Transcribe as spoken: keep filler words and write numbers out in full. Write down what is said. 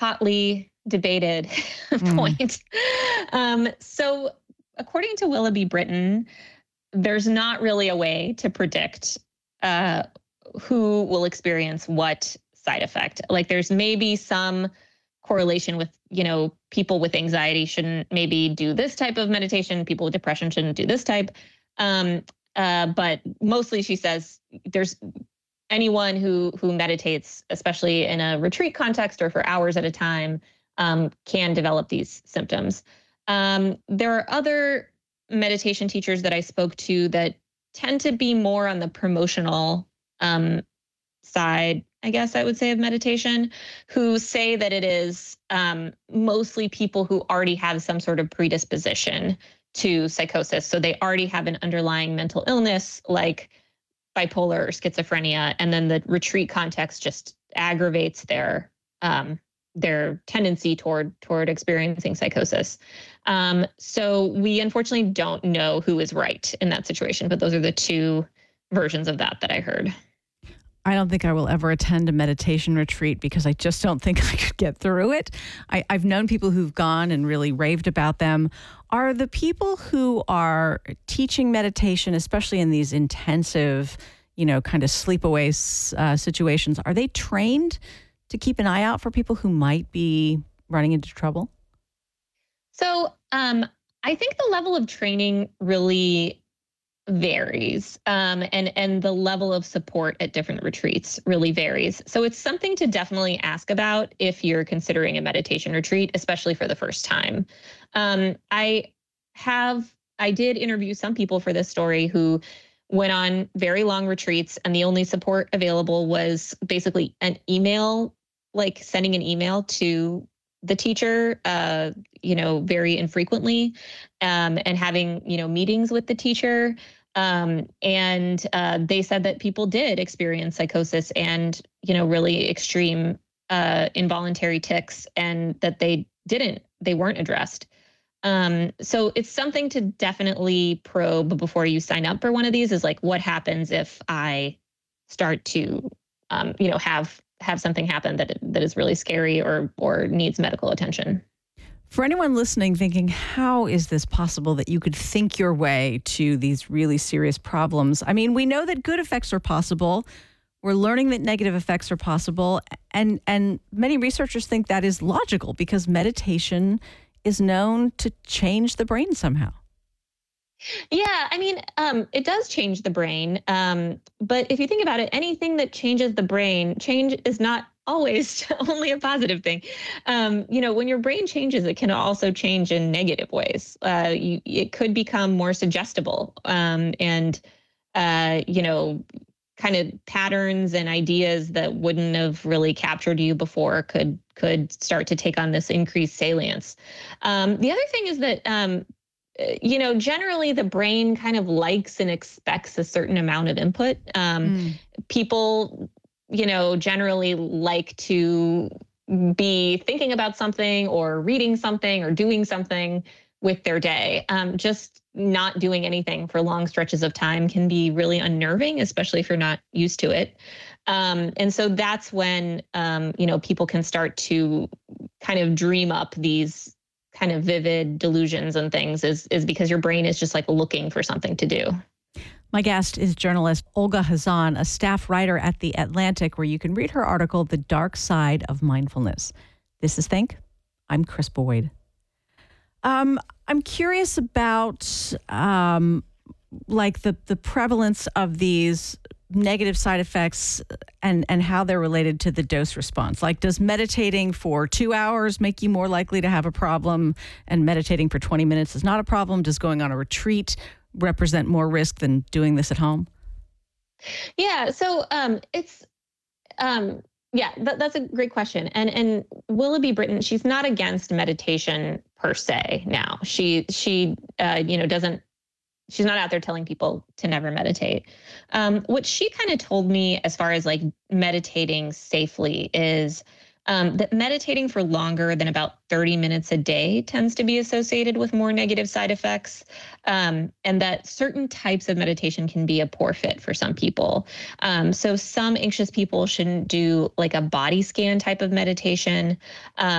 hotly debated Mm. point. Um, so, according to Willoughby Britton, there's not really a way to predict uh, who will experience what side effect. Like, there's maybe some correlation with, you know, people with anxiety shouldn't maybe do this type of meditation, people with depression shouldn't do this type. Um, uh, but mostly, she says there's anyone who who meditates, especially in a retreat context or for hours at a time, um, can develop these symptoms. Um, there are other meditation teachers that I spoke to that tend to be more on the promotional um, side, I guess I would say, of meditation, who say that it is um, mostly people who already have some sort of predisposition to psychosis. So they already have an underlying mental illness like bipolar or schizophrenia, and then the retreat context just aggravates their um, their tendency toward toward experiencing psychosis. Um, so we unfortunately don't know who is right in that situation, but those are the two versions of that that I heard. I don't think I will ever attend a meditation retreat because I just don't think I could get through it. I, I've known people who've gone and really raved about them. Are the people who are teaching meditation, especially in these intensive, you know, kind of sleepaway uh, situations, are they trained to keep an eye out for people who might be running into trouble? So um, I think the level of training really varies, um, and and the level of support at different retreats really varies. So it's something to definitely ask about if you're considering a meditation retreat, especially for the first time. Um, I have I did interview some people for this story who went on very long retreats, and the only support available was basically an email, like sending an email to the teacher, uh, you know, very infrequently, um, and having, you know, meetings with the teacher. Um, and uh, they said that people did experience psychosis and, you know, really extreme uh, involuntary tics, and that they didn't, they weren't addressed. Um, so it's something to definitely probe before you sign up for one of these, is like, what happens if I start to, um, you know, have have something happen that that is really scary or or needs medical attention. For anyone listening thinking, how is this possible that you could think your way to these really serious problems? I mean, we know that good effects are possible. We're learning that negative effects are possible. And, and many researchers think that is logical because meditation is known to change the brain somehow. Yeah, I mean, um, it does change the brain. Um, but if you think about it, anything that changes the brain, change is not always only a positive thing. Um, you know, when your brain changes, it can also change in negative ways. Uh, you, it could become more suggestible, um, and, uh, you know, kind of patterns and ideas that wouldn't have really captured you before could could start to take on this increased salience. Um, the other thing is that um, you know, generally the brain kind of likes and expects a certain amount of input. Um, Mm. People, you know, generally like to be thinking about something or reading something or doing something with their day. Um, just not doing anything for long stretches of time can be really unnerving, especially if you're not used to it. Um, and so that's when, um, you know, people can start to kind of dream up these kind of vivid delusions and things, is is because your brain is just like looking for something to do. My guest is journalist Olga Khazan, a staff writer at The Atlantic, where you can read her article, The Dark Side of Mindfulness. This is Think. I'm Chris Boyd. Um, I'm curious about um, like the, the prevalence of these negative side effects and, and how they're related to the dose response. Like, does meditating for two hours make you more likely to have a problem, and meditating for twenty minutes is not a problem? Does going on a retreat represent more risk than doing this at home? Yeah, so um, it's um, yeah, that, that's a great question. And and Willoughby Britton, she's not against meditation per se. Now she she uh, you know doesn't she's not out there telling people to never meditate. Um, what she kind of told me as far as like meditating safely is um, that meditating for longer than about thirty minutes a day tends to be associated with more negative side effects, um, and that certain types of meditation can be a poor fit for some people. Um, so some anxious people shouldn't do like a body scan type of meditation. Um,